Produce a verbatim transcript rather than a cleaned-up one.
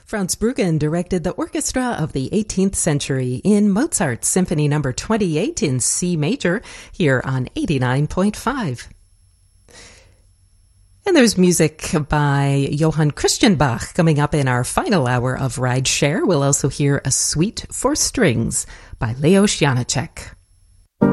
Franz Bruggen directed the orchestra of the eighteenth century in Mozart's Symphony Number twenty-eight in C major, here on eighty-nine point five. And there's music by Johann Christian Bach coming up in our final hour of Ride Share. We'll also hear a suite for strings by Leos Janáček.